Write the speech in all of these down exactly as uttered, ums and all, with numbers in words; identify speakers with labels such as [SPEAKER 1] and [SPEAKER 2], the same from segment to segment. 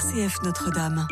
[SPEAKER 1] C F Notre-Dame.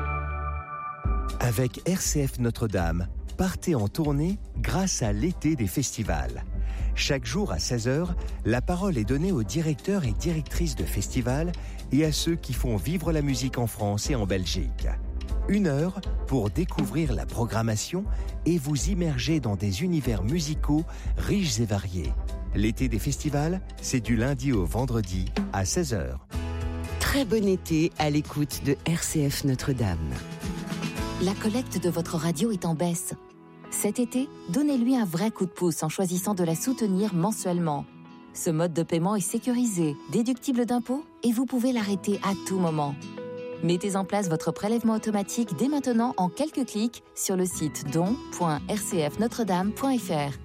[SPEAKER 2] Avec R C F Notre-Dame, partez en tournée grâce à l'été des festivals. Chaque jour à seize heures, la parole est donnée aux directeurs et directrices de festivals et à ceux qui font vivre la musique en France et en Belgique. Une heure pour découvrir la programmation et vous immerger dans des univers musicaux riches et variés. L'été des festivals, c'est du lundi au vendredi à seize heures.
[SPEAKER 3] Très bon été à l'écoute de R C F Notre-Dame.
[SPEAKER 4] La collecte de votre radio est en baisse. Cet été, donnez-lui un vrai coup de pouce en choisissant de la soutenir mensuellement. Ce mode de paiement est sécurisé, déductible d'impôts et vous pouvez l'arrêter à tout moment. Mettez en place votre prélèvement automatique dès maintenant en quelques clics sur le site don point r c f notre dame point f r.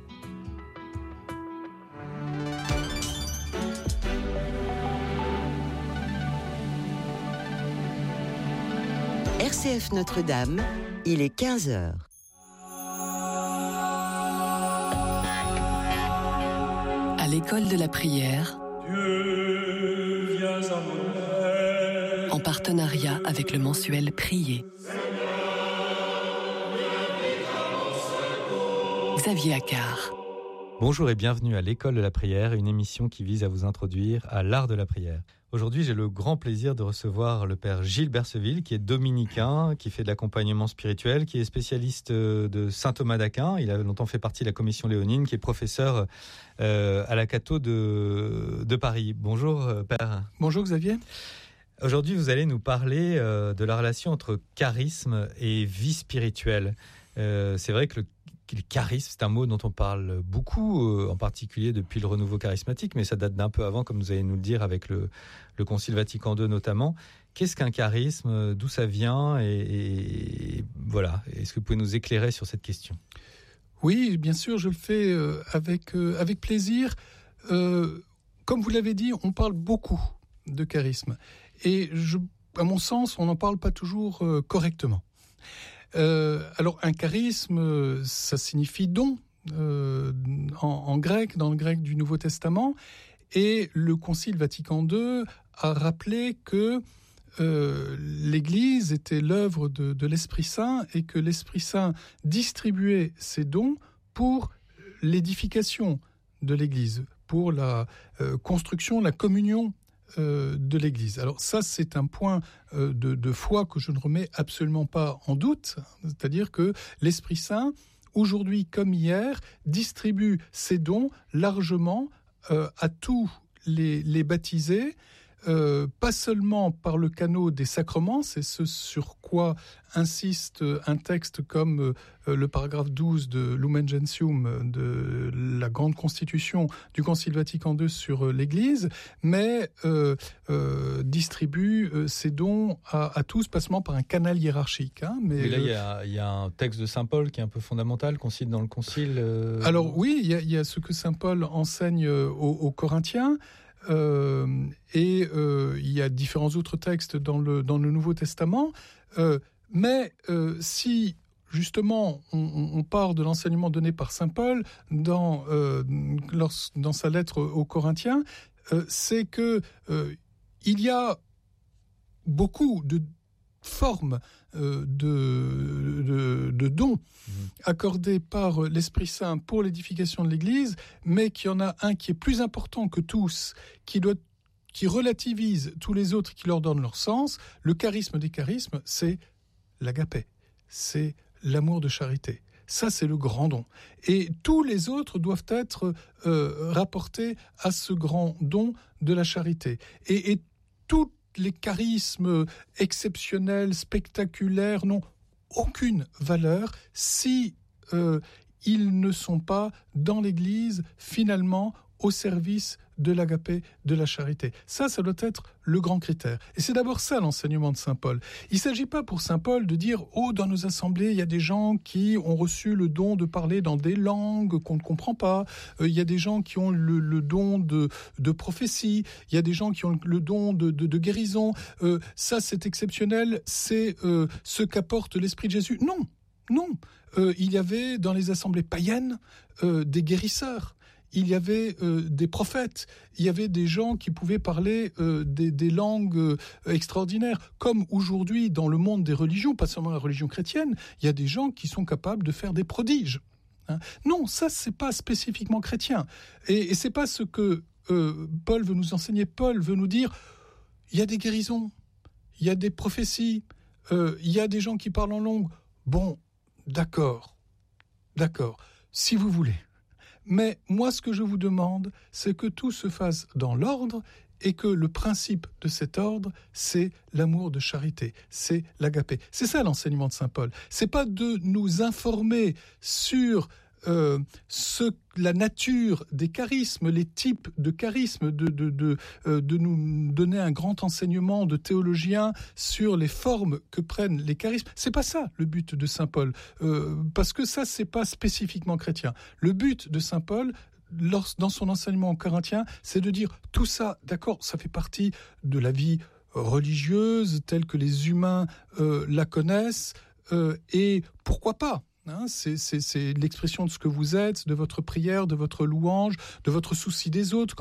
[SPEAKER 3] R C F Notre-Dame, il est quinze heures.
[SPEAKER 1] À l'école de la prière,
[SPEAKER 5] Dieu, viens à mon aide.
[SPEAKER 1] En partenariat avec le mensuel Prier. Xavier Accard.
[SPEAKER 6] Bonjour et bienvenue à l'école de la prière, une émission qui vise à vous introduire à l'art de la prière. Aujourd'hui, j'ai le grand plaisir de recevoir le père Gilles Berseville, qui est dominicain, qui fait de l'accompagnement spirituel, qui est spécialiste de saint Thomas d'Aquin. Il a longtemps fait partie de la commission léonine, qui est professeur euh, à la Catho de, de Paris. Bonjour, père.
[SPEAKER 7] Bonjour, Xavier.
[SPEAKER 6] Aujourd'hui, vous allez nous parler euh, de la relation entre charisme et vie spirituelle. Euh, c'est vrai que le Le charisme, c'est un mot dont on parle beaucoup, euh, en particulier depuis le renouveau charismatique, mais ça date d'un peu avant, comme vous allez nous le dire, avec le, le Concile Vatican deux notamment. Qu'est-ce qu'un charisme ? D'où ça vient ? et, et voilà, est-ce que vous pouvez nous éclairer sur cette question ?
[SPEAKER 7] Oui, bien sûr, je le fais euh, avec, euh, avec plaisir. Euh, comme vous l'avez dit, on parle beaucoup de charisme. Et je, à mon sens, on n'en parle pas toujours euh, correctement. Euh, alors un charisme, ça signifie don euh, en, en grec, dans le grec du Nouveau Testament, et le Concile Vatican deux a rappelé que euh, l'Église était l'œuvre de, de l'Esprit Saint et que l'Esprit Saint distribuait ses dons pour l'édification de l'Église, pour la euh, construction, la communion Euh, de l'Église. Alors ça, c'est un point euh, de, de foi que je ne remets absolument pas en doute, c'est-à-dire que l'Esprit Saint, aujourd'hui comme hier, distribue ses dons largement euh, à tous les, les baptisés, euh, pas seulement par le canot des sacrements, c'est ce sur quoi insiste un texte comme euh, le paragraphe douze de Lumen Gentium, de la grande constitution du Concile Vatican deux sur euh, l'Église, mais euh, euh, distribue euh, ses dons à, à tous, pas seulement par un canal hiérarchique. Hein, mais
[SPEAKER 6] et là, il
[SPEAKER 7] euh,
[SPEAKER 6] y, y a un texte de saint Paul qui est un peu fondamental, qu'on cite dans le Concile. Euh...
[SPEAKER 7] Alors oui, il y, y a ce que saint Paul enseigne aux, aux Corinthiens, Euh, et euh, il y a différents autres textes dans le, dans le Nouveau Testament, euh, mais euh, si justement on, on part de l'enseignement donné par saint Paul dans, euh, lors, dans sa lettre aux Corinthiens, euh, c'est que euh, il y a beaucoup de forme euh, de, de, de dons mmh. accordés par l'Esprit Saint pour l'édification de l'Église, mais qu'il y en a un qui est plus important que tous, qui, doit, qui relativise tous les autres, qui leur donne leur sens. Le charisme des charismes, c'est l'agapé, c'est l'amour de charité. Ça, c'est le grand don. Et tous les autres doivent être euh, rapportés à ce grand don de la charité. Et, et tout les charismes exceptionnels, spectaculaires, n'ont aucune valeur si euh, ils ne sont pas dans l'Église, finalement, au service de l'agapé, de la charité. Ça, ça doit être le grand critère. Et c'est d'abord ça l'enseignement de saint Paul. Il ne s'agit pas pour saint Paul de dire « Oh, dans nos assemblées, il y a des gens qui ont reçu le don de parler dans des langues qu'on ne comprend pas. Euh, il y a des gens qui ont le, le don de, de prophétie. Il y a des gens qui ont le don de, de, de guérison. Euh, ça, c'est exceptionnel. C'est euh, ce qu'apporte l'Esprit de Jésus. » Non, non. Euh, il y avait dans les assemblées païennes euh, des guérisseurs. il y avait euh, des prophètes, il y avait des gens qui pouvaient parler euh, des, des langues euh, extraordinaires. Comme aujourd'hui, dans le monde des religions, pas seulement la religion chrétienne, il y a des gens qui sont capables de faire des prodiges. Hein. Non, ça, c'est pas spécifiquement chrétien. Et, et c'est pas ce que euh, Paul veut nous enseigner. Paul veut nous dire, il y a des guérisons, il y a des prophéties, euh, il y a des gens qui parlent en langue. Bon, d'accord, d'accord, si vous voulez. Mais moi, ce que je vous demande, c'est que tout se fasse dans l'ordre et que le principe de cet ordre, c'est l'amour de charité, c'est l'agapé. C'est ça l'enseignement de saint Paul. C'est pas de nous informer sur euh, ce, la nature des charismes, les types de charismes, de, de, de, euh, de nous donner un grand enseignement de théologien sur les formes que prennent les charismes. C'est pas ça le but de saint Paul, euh, parce que ça, c'est pas spécifiquement chrétien. Le but de saint Paul, dans son enseignement aux Corinthiens, c'est de dire tout ça, d'accord, ça fait partie de la vie religieuse telle que les humains euh, la connaissent, euh, et pourquoi pas hein, c'est, c'est, c'est l'expression de ce que vous êtes, de votre prière, de votre louange, de votre souci des autres.